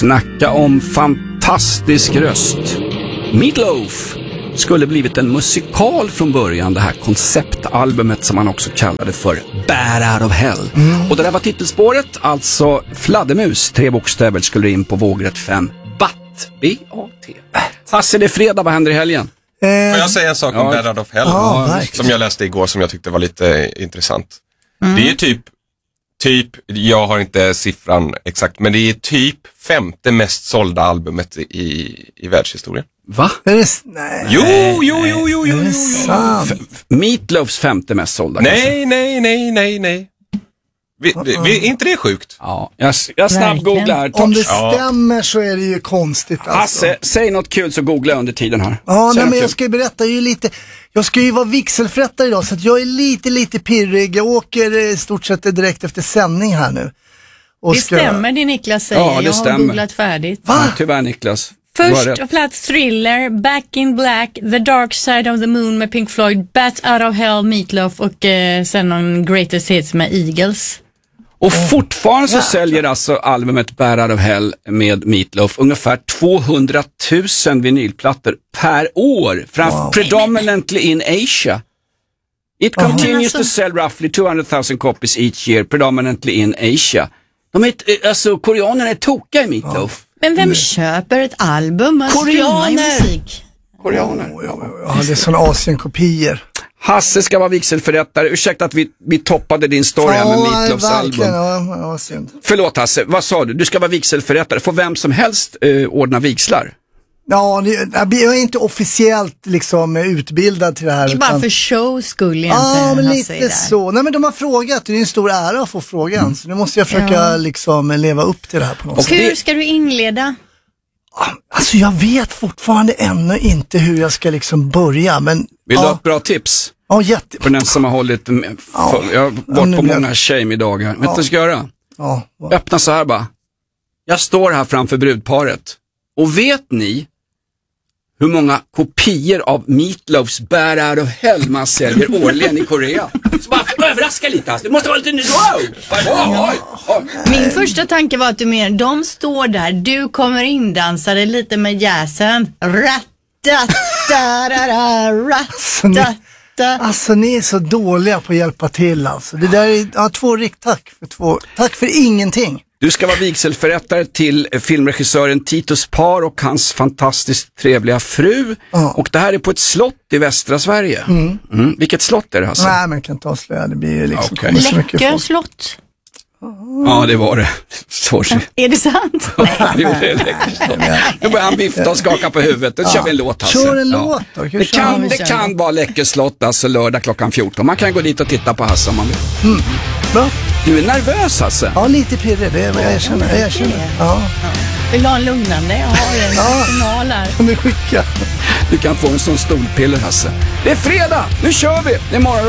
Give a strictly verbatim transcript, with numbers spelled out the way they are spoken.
Snacka om fantastisk röst. Meat Loaf skulle blivit en musikal från början, det här konceptalbumet som man också kallade för Bad Out of Hell. Mm. Och det där var titelspåret, alltså fladdermus, tre bokstäver skulle in på vågrätt fem. Batt, B A T. Hasse, det är fredag, vad händer i helgen? Eh, Får jag säga en sak om ja. Bad Out of Hell? Ja, som jag läste igår som jag tyckte var lite intressant. Mm. Det är typ Typ, jag har inte siffran exakt, men det är typ femte mest sålda albumet i, i världshistorien. Va? Är det, nej. Jo, jo, jo, jo, jo. Är det sant? F- Meat Loafs femte mest sålda. Nej, kanske? nej, nej, nej, nej. Vi, vi, vi, är inte det sjukt? Ja, jag, jag snabb googlar. Om det stämmer så är det ju konstigt alltså. Hasse, säg något kul så googlar jag under tiden här. Ja, nej, men jag ska ju berätta ju lite. Jag ska ju vara vigselförrättare idag så att jag är lite, lite pirrig. Jag åker i stort sett direkt efter sändning här nu. Och det ska... stämmer det Niklas säger. Ja, det jag stämmer. har googlat färdigt. Va? Ja, tyvärr Niklas. Först plats Thriller, Back in Black, The Dark Side of the Moon med Pink Floyd, Bat Out of Hell, Meat Loaf och eh, sen någon Greatest Hits med Eagles. Och fortfarande så Ja. säljer alltså albumet Bad Out of Hell med Meat Loaf ungefär tvåhundratusen vinylplattor per år, framför Wow. predominantly in Asia. It continues alltså- to sell roughly two hundred thousand copies each year, predominantly in Asia. De är, alltså, koreanerna är tokiga i Meat Loaf. Men vem köper ett album? Man streamar ju Koreaner! musik. Koreaner. Ja, ja, ja, det är sådana Asienkopior. Hasse ska vara vigselförrättare. Ursäkta att vi, vi toppade din story här med Meat Loafs album. Ja, ja, synd. Förlåt Hasse, vad sa du? Du ska vara vigselförrättare. Får vem som helst eh, ordna vigslar? Ja, det, jag är inte officiellt liksom utbildad till det här. Det är bara utan... för shows skull egentligen. Ja, men Hasse lite är där. så. Nej, men de har frågat. Det är en stor ära att få frågan. Mm. Så nu måste jag försöka Ja. liksom leva upp till det här på något Och sätt. Hur det- ska du inleda? Alltså jag vet fortfarande ännu inte hur jag ska liksom börja. Men Vill du ha ja, ett bra tips? ja, jätte... För den som har hållit, för, Ja. jag har Ja, varit nu på blir jag- många shame-middagar. Vet du vad jag ska göra? Ja, va- Öppna så här bara. Jag står här framför brudparet. Och vet ni hur många kopior av Meat Loafs Bad Out of Hell man säljer årligen i Korea? Så bara överraska lite. Det måste vara lite nytt. Wow! Wow! Wow! Min första tanke var att du menar, de står där, du kommer in, dansade lite med jazzen. Rattatarara, Alltså ni är så dåliga på att hjälpa till alltså. Det där är, ja, två rikt tack för två. Tack för ingenting. Du ska vara vigselförrättare till filmregissören Titus Par och hans fantastiskt trevliga fru. Ja. Och det här är på ett slott i västra Sverige. Mm. Mm. Vilket slott är det, Hasse? Nej, men jag kan inte avslöja. Det blir ju liksom Okej. kommer så mycket Läckö folk. slott. Ja, det var det. Sorry. Är det sant? Jo, det är läckert. Nu börjar han vifta och skaka på huvudet. Då kör vi en låt, Hasse. Kör en låt då. Kör Det kan, vi det kör. kan vara Läckö slott, alltså lördag klockan fjorton. Man kan gå dit och titta på Hasse om man vill. Bra. Du är nervös, Hasse. Ja, lite pirrig. Det är vad jag erkänner. Jag erkänner. Ja. Vill du ha en lugnande? Jag har en Ja. signal här. Kan du skicka? Du kan få en sån stolpiller, Hasse. Det är fredag, nu kör vi. Det är morgon.